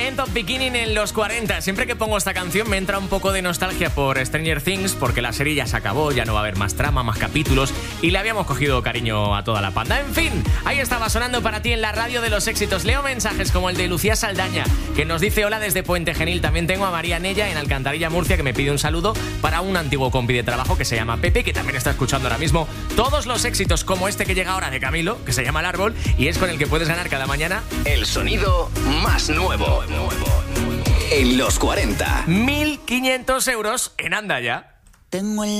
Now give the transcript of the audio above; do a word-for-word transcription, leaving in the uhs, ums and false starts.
End of Beginning en los cuarenta. Siempre que pongo esta canción me entra un poco de nostalgia por Stranger Things, porque la serie ya se acabó, ya no va a haber más trama, más capítulos, y le habíamos cogido cariño a toda la panda. En fin, ahí estaba sonando para ti en la radio de los éxitos. Leo mensajes como el de Lucía Saldaña, que nos dice hola desde Puente Genil. También tengo a María Nella en Alcantarilla, Murcia, que me pide un saludo para un antiguo compi de trabajo que se llama Pepe, que también está escuchando ahora mismo todos los éxitos, como este que llega ahora de Camilo, que se llama El Árbol, y es con el que puedes ganar cada mañana el sonido más nuevo en los cuarenta. mil quinientos euros en Anda Ya. Tengo el